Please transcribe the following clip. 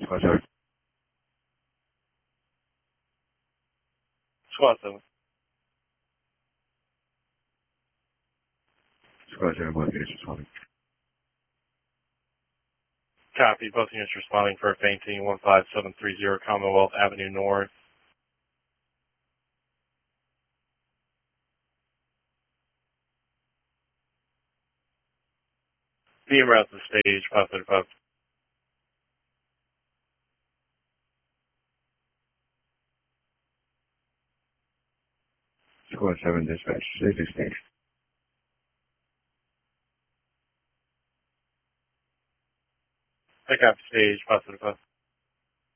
Squad 7. Squad 7. Squad 7, both units responding. Copy. Both units responding for a fainting 15730 Commonwealth Avenue North. Being route to the stage, 535. Squad 7 dispatch, safety stage. Pick up stage, 535.